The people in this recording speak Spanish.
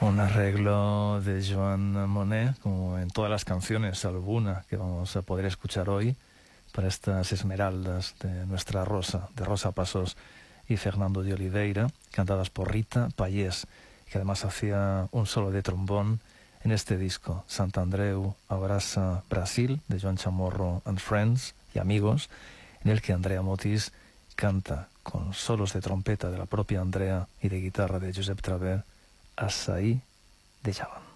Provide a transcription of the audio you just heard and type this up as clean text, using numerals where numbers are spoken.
Un arreglo de Joan Monet, como en todas las canciones, alguna que vamos a poder escuchar hoy, para estas esmeraldas de nuestra Rosa, de Rosa Passos y Fernando de Oliveira, cantadas por Rita Pallés, que además hacía un solo de trombón en este disco, Sant'Andreu abraça Brasil, de Joan Chamorro and Friends y Amigos, en el que Andrea Motis canta con solos de trompeta de la propia Andrea y de guitarra de Josep Traver, Açaí de Chaban.